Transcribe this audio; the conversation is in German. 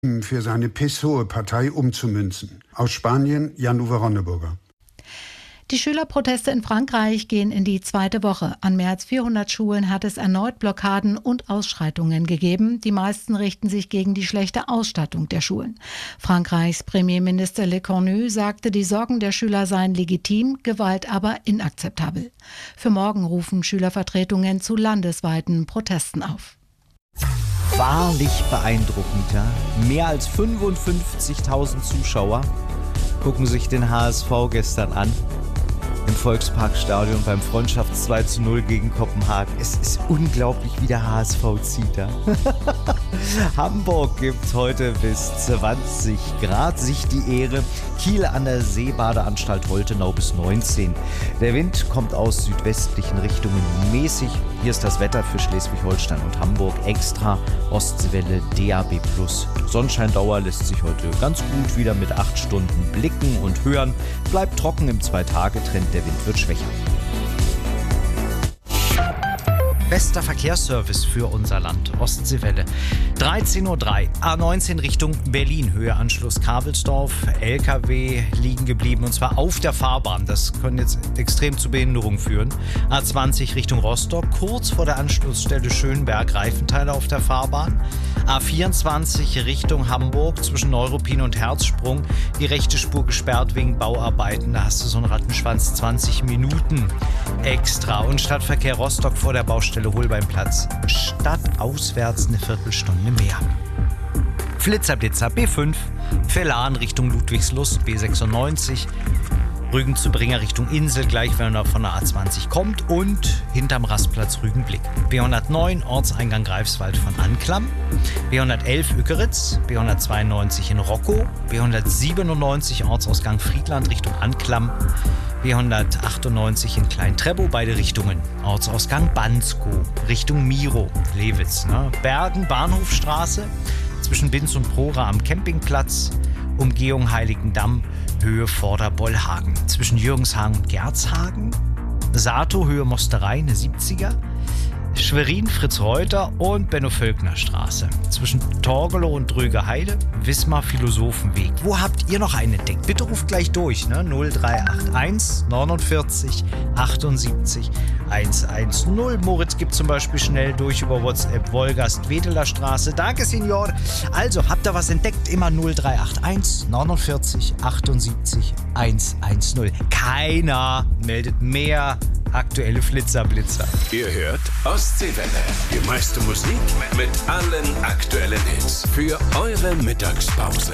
für seine PSOE-Partei umzumünzen. Aus Spanien, Jan-Uwe Ronneburger. Die Schülerproteste in Frankreich gehen in die zweite Woche. An mehr als 400 Schulen hat es erneut Blockaden und Ausschreitungen gegeben. Die meisten richten sich gegen die schlechte Ausstattung der Schulen. Frankreichs Premierminister Le Cornu sagte, die Sorgen der Schüler seien legitim, Gewalt aber inakzeptabel. Für morgen rufen Schülervertretungen zu landesweiten Protesten auf. Wahrlich beeindruckend, ja. Mehr als 55.000 Zuschauer gucken sich den HSV gestern an. Im Volksparkstadion beim Freundschafts 2:0 gegen Kopenhagen. Es ist unglaublich, wie der HSV zieht da. Hamburg gibt heute bis 20 Grad sich die Ehre. Kiel an der Seebadeanstalt Holtenau bis 19. Der Wind kommt aus südwestlichen Richtungen mäßig. Hier ist das Wetter für Schleswig-Holstein und Hamburg extra. Ostseewelle DAB+. Sonnenscheindauer lässt sich heute ganz gut wieder mit 8 Stunden blicken und hören. Bleibt trocken im 2-Tage-Trend. Der Wind wird schwächer. Bester Verkehrsservice für unser Land. Ostseewelle. 13:03 Uhr. A19 Richtung Berlin. Höhe Anschluss Kabelsdorf. LKW liegen geblieben und zwar auf der Fahrbahn. Das kann jetzt extrem zu Behinderung führen. A20 Richtung Rostock. Kurz vor der Anschlussstelle Schönberg. Reifenteile auf der Fahrbahn. A24 Richtung Hamburg. Zwischen Neuruppin und Herzsprung. Die rechte Spur gesperrt wegen Bauarbeiten. Da hast du so einen Rattenschwanz. 20 Minuten extra. Und Stadtverkehr Rostock vor der Baustelle Holbeinplatz. Stadtauswärts eine Viertelstunde mehr. Flitzerblitzer B5, Vellan Richtung Ludwigslust B96, Rügen zu Bringer Richtung Insel, gleich wenn er von der A20 kommt und hinterm Rastplatz Rügenblick. B109 Ortseingang Greifswald von Anklam, B111 Ückeritz, B192 in Rockow, B197 Ortsausgang Friedland Richtung Anklam, B198 in Klein-Treppow, beide Richtungen. Ortsausgang Bansko, Richtung Miro, Lewitz. Bergen, Bahnhofstraße, zwischen Binz und Prora am Campingplatz, Umgehung Heiligendamm, Höhe Vorderbollhagen. Zwischen Jürgenshagen und Gerzhagen, Sato, Höhe Mosterei, eine 70er. Schwerin, Fritz-Reuter und Benno-Völkner-Straße. Zwischen Torgelow und Drögeheide, Wismar Philosophenweg. Wo habt ihr noch einen entdeckt? Bitte ruft gleich durch, 0381 49 78 110. Moritz gibt zum Beispiel schnell durch über WhatsApp Wolgast-Wedeler Straße. Danke, Senior. Also, habt ihr was entdeckt? Immer 0381 49 78 110. Keiner meldet mehr aktuelle Flitzer-Blitzer. Ihr hört Ostseewelle. Die meiste Musik mit allen aktuellen Hits für eure Mittagspause.